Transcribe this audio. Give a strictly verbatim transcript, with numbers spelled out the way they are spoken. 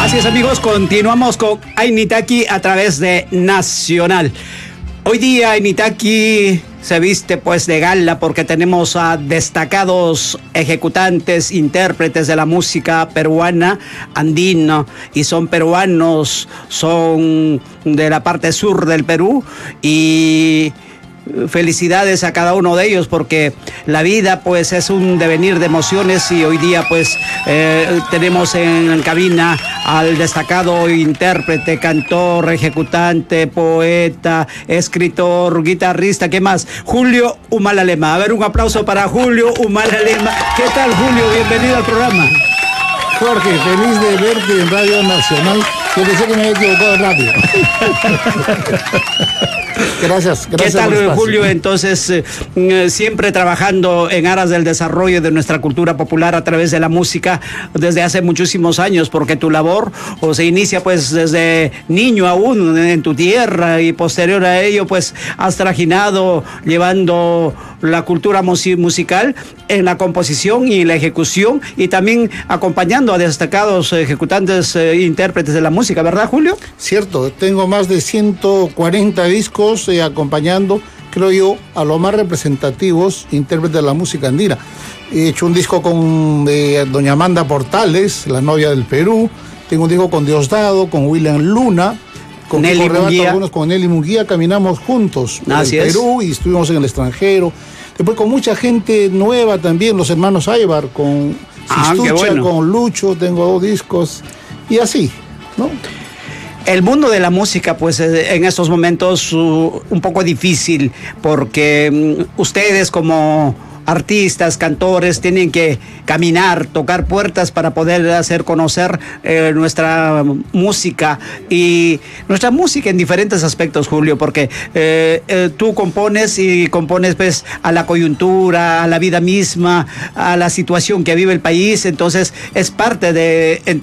Así es, amigos, continuamos con Ainitaki a través de Nacional. Hoy día Ainitaki se viste pues de gala porque tenemos a destacados ejecutantes, intérpretes de la música peruana, andina, y son peruanos, son de la parte sur del Perú, y felicidades a cada uno de ellos porque la vida pues es un devenir de emociones y hoy día pues eh, tenemos en cabina al destacado intérprete, cantor, ejecutante, poeta, escritor, guitarrista, ¿qué más? Julio Humalalema. A ver, un aplauso para Julio Humalalema. ¿Qué tal, Julio? Bienvenido al programa. Jorge, feliz de verte en Radio Nacional. Yo pensé que me había equivocado rápido. Gracias, gracias. ¿Qué tal, Julio? Entonces, eh, siempre trabajando en aras del desarrollo de nuestra cultura popular a través de la música desde hace muchísimos años, porque tu labor o se inicia pues desde niño aún en tu tierra y posterior a ello pues has trajinado llevando la cultura mus- musical en la composición y la ejecución y también acompañando a destacados ejecutantes, eh, intérpretes de la música, ¿verdad, Julio? Cierto, tengo más de ciento cuarenta discos eh, acompañando, creo yo, a los más representativos intérpretes de la música andina. He hecho un disco con eh, doña Amanda Portales, la novia del Perú. Tengo un disco con Diosdado, con William Luna, con Nelly Munguía. Algunos con Nelly Munguía. Caminamos juntos por Así el es. Perú y estuvimos en el extranjero. Después con mucha gente nueva también, los hermanos Aybar, con Ah, Sistucha, bueno. con Lucho, tengo dos discos y así, ¿no? El mundo de la música, pues en estos momentos uh, un poco difícil, porque um, ustedes como artistas, cantores, tienen que caminar, tocar puertas para poder hacer conocer eh, nuestra música y nuestra música en diferentes aspectos, Julio, porque eh, eh, tú compones y compones pues a la coyuntura, a la vida misma, a la situación que vive el país, entonces es parte de